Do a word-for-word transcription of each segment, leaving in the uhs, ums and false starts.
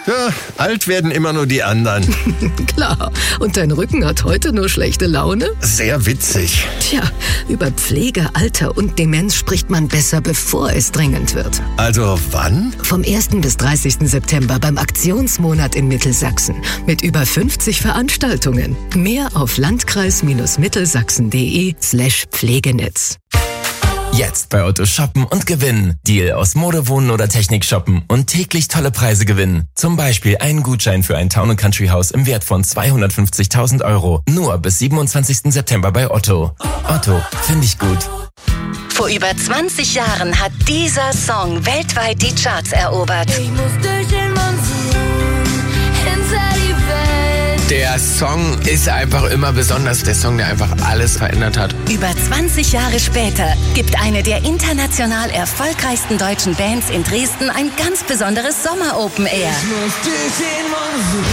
Ja, alt werden immer nur die anderen. Klar. Und dein Rücken hat heute nur schlechte Laune? Sehr witzig. Tja, über Pflege, Alter und Demenz spricht man besser, bevor es dringend wird. Also wann? Vom ersten bis dreißigsten September beim Aktionsmonat in Mittelsachsen. Mit über fünfzig Veranstaltungen. Mehr auf landkreis-mittelsachsen.de slash Pflegenetz. Jetzt bei Otto shoppen und gewinnen. Deal aus Mode, Wohnen oder Technik shoppen und täglich tolle Preise gewinnen. Zum Beispiel einen Gutschein für ein Town- und Country-Haus im Wert von zweihundertfünfzigtausend Euro. Nur bis siebenundzwanzigsten September bei Otto. Otto, finde ich gut. Vor über zwanzig Jahren hat dieser Song weltweit die Charts erobert. Ich muss durch den Monsun, hinter die Welt. Der Song ist einfach immer besonders. Der Song, der einfach alles verändert hat. Über zwanzig Jahre später gibt eine der international erfolgreichsten deutschen Bands in Dresden ein ganz besonderes Sommer-Open Air. Ich muss durch den Monsun.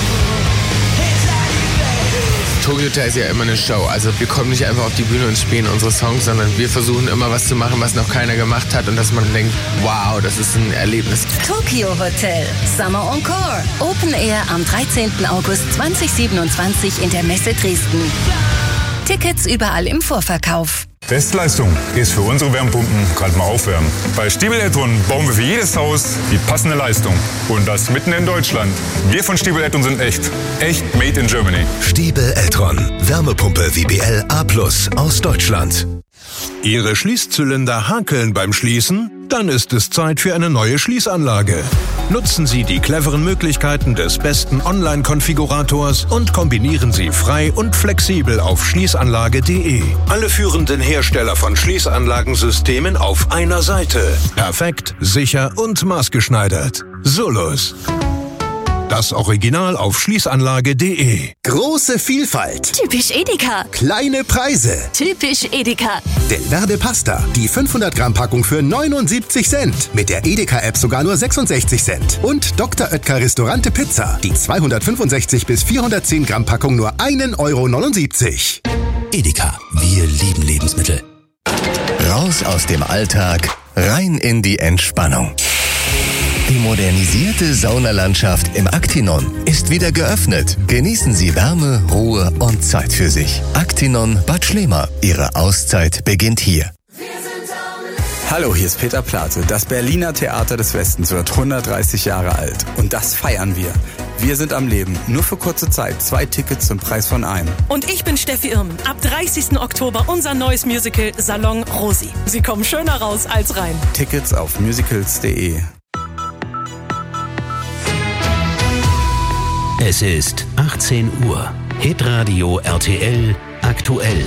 Tokyo Hotel ist ja immer eine Show. Also wir kommen nicht einfach auf die Bühne und spielen unsere Songs, sondern wir versuchen immer was zu machen, was noch keiner gemacht hat und dass man denkt, wow, das ist ein Erlebnis. Tokyo Hotel Summer Encore. Open Air am dreizehnten August zweitausendsiebenundzwanzig in der Messe Dresden. Tickets überall im Vorverkauf. Bestleistung ist für unsere Wärmepumpen gerade mal aufwärmen. Bei Stiebel Eltron bauen wir für jedes Haus die passende Leistung. Und das mitten in Deutschland. Wir von Stiebel Eltron sind echt. Echt made in Germany. Stiebel Eltron. Wärmepumpe W B L A plus aus Deutschland. Ihre Schließzylinder hakeln beim Schließen? Dann ist es Zeit für eine neue Schließanlage. Nutzen Sie die cleveren Möglichkeiten des besten Online-Konfigurators und kombinieren Sie frei und flexibel auf schließanlage punkt de. Alle führenden Hersteller von Schließanlagensystemen auf einer Seite. Perfekt, sicher und maßgeschneidert. Solus. Das Original auf schließanlage punkt de. Große Vielfalt. Typisch Edeka. Kleine Preise. Typisch Edeka. Delverde Pasta. Die fünfhundert Gramm Packung für neunundsiebzig Cent. Mit der Edeka-App sogar nur sechsundsechzig Cent. Und Doktor Oetker Restaurante Pizza. Die zweihundertfünfundsechzig bis vierhundertzehn Gramm Packung nur ein Euro neunundsiebzig. Edeka. Wir lieben Lebensmittel. Raus aus dem Alltag, rein in die Entspannung. Die modernisierte Saunalandschaft im Actinon ist wieder geöffnet. Genießen Sie Wärme, Ruhe und Zeit für sich. Actinon Bad Schlema. Ihre Auszeit beginnt hier. Hallo, hier ist Peter Plate. Das Berliner Theater des Westens wird hundertdreißig Jahre alt. Und das feiern wir. Wir sind am Leben. Nur für kurze Zeit. Zwei Tickets zum Preis von einem. Und ich bin Steffi Irmen. Ab dreißigsten Oktober unser neues Musical Salon Rosi. Sie kommen schöner raus als rein. Tickets auf musicals punkt de. Es ist achtzehn Uhr. Hitradio R T L aktuell.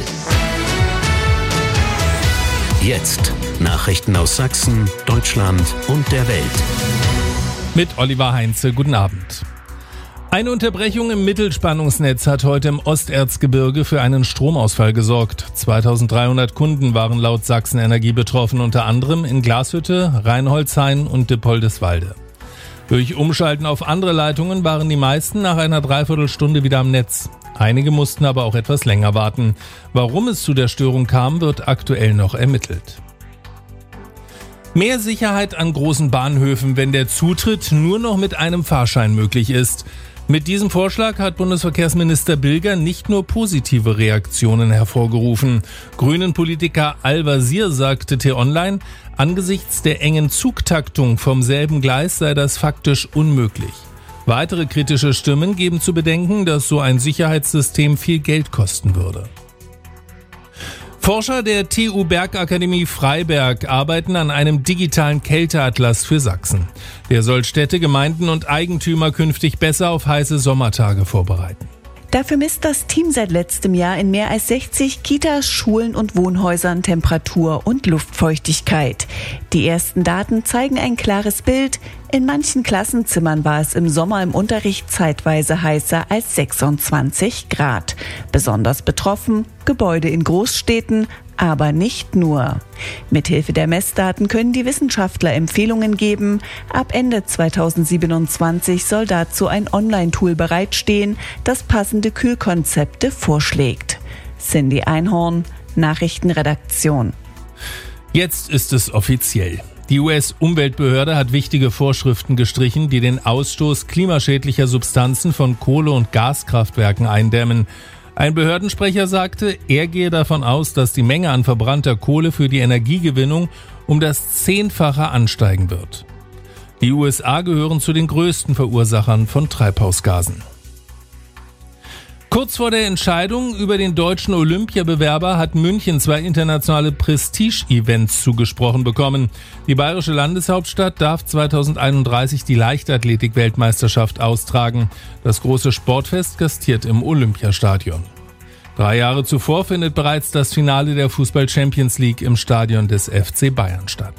Jetzt Nachrichten aus Sachsen, Deutschland und der Welt. Mit Oliver Heinze, guten Abend. Eine Unterbrechung im Mittelspannungsnetz hat heute im Osterzgebirge für einen Stromausfall gesorgt. zweitausenddreihundert Kunden waren laut Sachsen-Energie betroffen, unter anderem in Glashütte, Reinholzhain und Dippoldiswalde. Durch Umschalten auf andere Leitungen waren die meisten nach einer Dreiviertelstunde wieder am Netz. Einige mussten aber auch etwas länger warten. Warum es zu der Störung kam, wird aktuell noch ermittelt. Mehr Sicherheit an großen Bahnhöfen, wenn der Zutritt nur noch mit einem Fahrschein möglich ist. Mit diesem Vorschlag hat Bundesverkehrsminister Bilger nicht nur positive Reaktionen hervorgerufen. Grünen-Politiker Al-Wazir sagte T-Online, angesichts der engen Zugtaktung vom selben Gleis sei das faktisch unmöglich. Weitere kritische Stimmen geben zu bedenken, dass so ein Sicherheitssystem viel Geld kosten würde. Forscher der T U Bergakademie Freiberg arbeiten an einem digitalen Kälteatlas für Sachsen. Der soll Städte, Gemeinden und Eigentümer künftig besser auf heiße Sommertage vorbereiten. Dafür misst das Team seit letztem Jahr in mehr als sechzig Kitas, Schulen und Wohnhäusern Temperatur und Luftfeuchtigkeit. Die ersten Daten zeigen ein klares Bild. In manchen Klassenzimmern war es im Sommer im Unterricht zeitweise heißer als sechsundzwanzig Grad. Besonders betroffen Gebäude in Großstädten, aber nicht nur. Mithilfe der Messdaten können die Wissenschaftler Empfehlungen geben. Ab Ende zweitausendsiebenundzwanzig soll dazu ein Online-Tool bereitstehen, das passende Kühlkonzepte vorschlägt. Cindy Einhorn, Nachrichtenredaktion. Jetzt ist es offiziell. Die U S-Umweltbehörde hat wichtige Vorschriften gestrichen, die den Ausstoß klimaschädlicher Substanzen von Kohle- und Gaskraftwerken eindämmen. Ein Behördensprecher sagte, er gehe davon aus, dass die Menge an verbrannter Kohle für die Energiegewinnung um das Zehnfache ansteigen wird. Die U S A gehören zu den größten Verursachern von Treibhausgasen. Kurz vor der Entscheidung über den deutschen Olympiabewerber hat München zwei internationale Prestige-Events zugesprochen bekommen. Die bayerische Landeshauptstadt darf zweitausendeinunddreißig die Leichtathletik-Weltmeisterschaft austragen. Das große Sportfest gastiert im Olympiastadion. Drei Jahre zuvor findet bereits das Finale der Fußball-Champions League im Stadion des F C Bayern statt.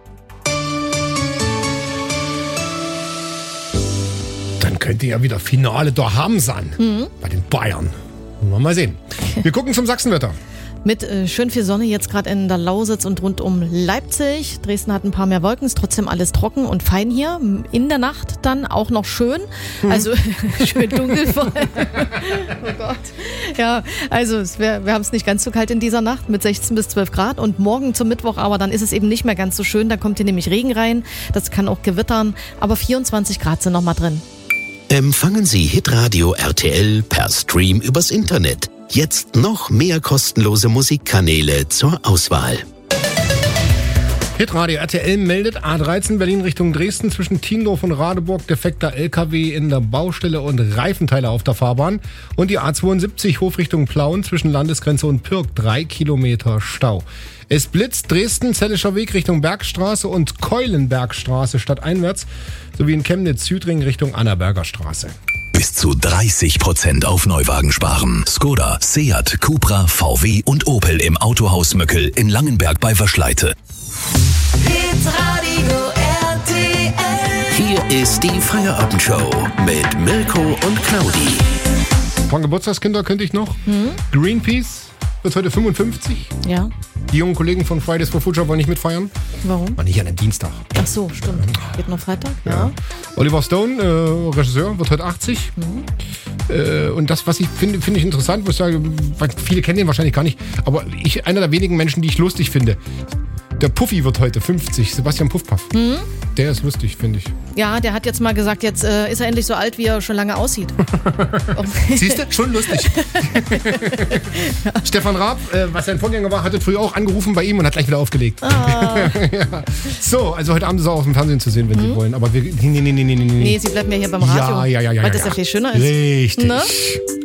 Dann könnte ja wieder Finale daheim sein. Mhm. Bei den Bayern. Wollen wir mal sehen. Wir gucken zum Sachsenwetter. Mit äh, schön viel Sonne jetzt gerade in der Lausitz und rund um Leipzig. Dresden hat ein paar mehr Wolken, ist trotzdem alles trocken und fein hier. In der Nacht dann auch noch schön. Mhm. Also schön dunkelvoll. Oh Gott. Ja, also es wär, wir haben es nicht ganz so kalt in dieser Nacht mit sechzehn bis zwölf Grad. Und morgen zum Mittwoch aber dann ist es eben nicht mehr ganz so schön. Da kommt hier nämlich Regen rein. Das kann auch gewittern. Aber vierundzwanzig Grad sind noch mal drin. Empfangen Sie Hitradio R T L per Stream übers Internet. Jetzt noch mehr kostenlose Musikkanäle zur Auswahl. Hitradio R T L meldet A dreizehn Berlin Richtung Dresden zwischen Tiendorf und Radeburg defekter L K W in der Baustelle und Reifenteile auf der Fahrbahn. Und die A zweiundsiebzig Hof Richtung Plauen zwischen Landesgrenze und Pirk, drei Kilometer Stau. Es blitzt Dresden, Zellischer Weg Richtung Bergstraße und Keulenbergstraße stadteinwärts, sowie in Chemnitz Südring Richtung Annaberger Straße. Bis zu dreißig Prozent auf Neuwagen sparen. Skoda, Seat, Cupra, V W und Opel im Autohaus Möckel in Langenberg bei Waschleite. Hitradio R T L. Hier ist die Feierabendshow mit Mirko und Claudi. Von Geburtstagskinder könnte ich noch. Mhm. Greenpeace wird heute fünfundfünfzig. Ja. Die jungen Kollegen von Fridays for Future wollen nicht mitfeiern. Warum? War nicht an einem Dienstag. Ach so, stimmt. Geht noch Freitag? Ja. ja. Oliver Stone, äh, Regisseur, wird heute achtzig. Mhm. Äh, und das, was ich finde, finde ich interessant, wo ich sage, viele kennen den wahrscheinlich gar nicht, aber ich, einer der wenigen Menschen, die ich lustig finde. Der Puffy wird heute fünfzig, Sebastian Puffpaff. Mhm. Der ist lustig, finde ich. Ja, der hat jetzt mal gesagt, jetzt äh, ist er endlich so alt, wie er schon lange aussieht. Siehst du? Schon lustig. ja. Stefan Raab, äh, was sein Vorgänger war, hatte früher auch angerufen bei ihm und hat gleich wieder aufgelegt. Ah. ja. So, also heute Abend ist er auch auf dem Fernsehen zu sehen, wenn mhm. Sie wollen. Aber wir, nee, nee, nee, nee, nee. Nee, Sie bleiben ja hier beim Radio. Ja, ja, ja. ja weil das ja, ja viel schöner ist. Richtig. Ne?